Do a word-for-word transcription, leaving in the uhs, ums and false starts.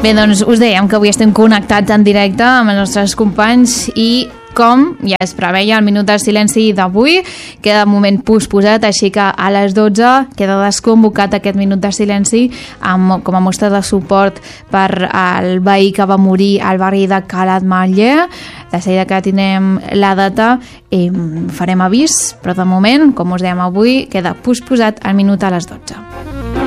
Bé, doncs us dèiem que avui estem connectats en directe amb els nostres companys i, com ja es preveia, el minut del silenci d'avui queda de moment posposat, així que a les dotze queda desconvocat aquest minut de silenci amb, com a mostra de suport per al veí que va morir al barri de Calatmallé. De seguida que tindrem la data eh, farem avís, però de moment, com us dèiem avui, queda posposat el minut a les dotze.